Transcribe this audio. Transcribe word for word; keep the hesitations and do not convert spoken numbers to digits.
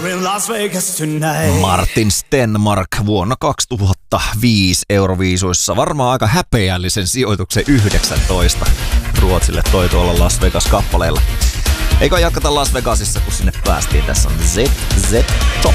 Martin Stenmarck vuonna kaksituhattaviisi Euroviisuissa. Varmaan aika häpeällisen sijoituksen yhdeksäntoista Ruotsille toi tuolla Las Vegas-kappaleella. Eikö jatkata Las Vegasissa, kun sinne päästiin. Tässä on Z Z Top.